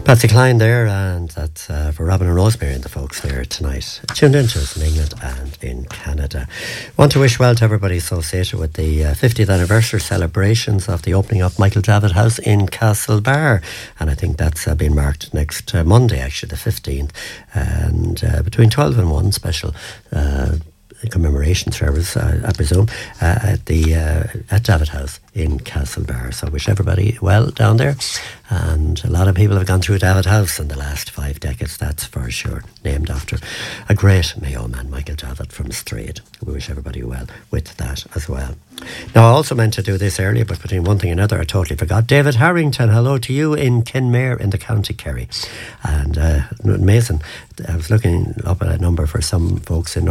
Patsy Cline there, and that's for Robin and Rosemary and the folks there tonight. Tuned into us in England and in Canada. Want to wish well to everybody associated with the 50th anniversary celebrations of the opening of Michael Javid House in Castlebar, and I think that's being marked next Monday, actually the 15th, and between 12 and 1 special commemoration service, I presume, at Javid House in Castlebar. So I wish everybody well down there. And a lot of people have gone through Javid House in the last 5 decades, that's for sure. Named after a great Mayo man, Michael Javid from Strayed. We wish everybody well with that as well. Now, I also meant to do this earlier, but between one thing and another, I totally forgot. David Harrington, hello to you in Kenmare in the County Kerry. And amazing. I was looking up at a number for some folks in